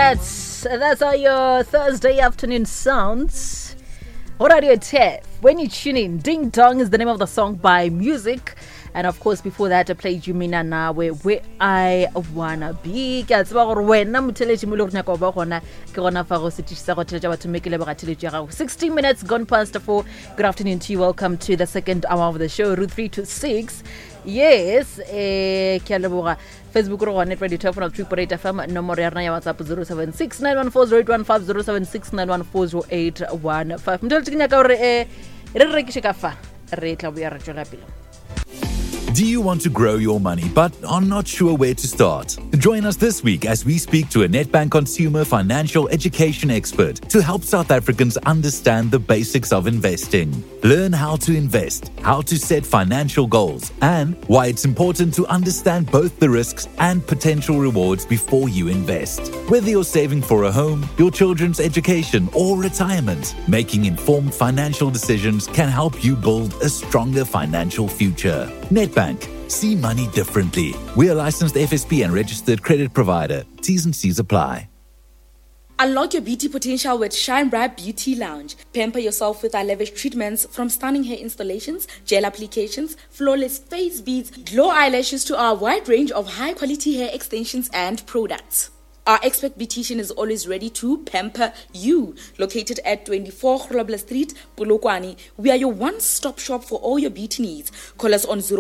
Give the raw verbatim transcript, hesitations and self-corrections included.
right, that's how your Thursday afternoon sounds. What are you, Tef? When you tune in, Ding Dong is the name of the song by Music. And of course, before that, I played Yumina Nawe, Where I Wanna Be. Ke a tseba gore wena motheletši mo le gore nyaka go ba gona ke gona fa go setišisa go theletša batho mme ke leboga theletšo ya gago. sixteen minutes gone past four. Good afternoon to you. Welcome to the second hour of the show, Route three to six. Yes, eh, ke a leboga. Facebook re gone radio telephone of triple eight F M, nomoro ya rena ya WhatsApp zero seven six nine one four zero eight one five zero seven six nine one four zero eight one five. Motheletši ke nyaka gore eh re re rekiše ka fa re tla boya re tšwela pele. Do you want to grow your money but are not sure where to start? Join us this week as we speak to a Nedbank consumer financial education expert to help South Africans understand the basics of investing. Learn how to invest, how to set financial goals, and why it's important to understand both the risks and potential rewards before you invest. Whether you're saving for a home, your children's education, or retirement, making informed financial decisions can help you build a stronger financial future. Nedbank. See money differently. We are licensed F S P and registered credit provider. T's and C's apply. Unlock your beauty potential with Shine Bright Beauty Lounge. Pamper yourself with our lavish treatments, from stunning hair installations, gel applications, flawless face beads, glow eyelashes to our wide range of high-quality hair extensions and products. Our expert beautician is always ready to pamper you. Located at twenty-four Grobler Street, Polokwane, we are your one-stop shop for all your beauty needs. Call us on zero